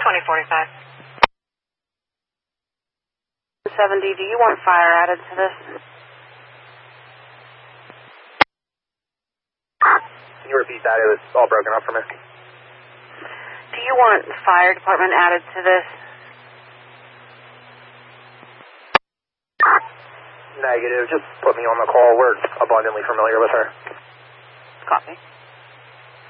2045. 70, do you want fire added to this? Can you repeat that? It was all broken up for me. Do you want the fire department added to this? Negative. Just put me on the call. We're abundantly familiar with her. Copy.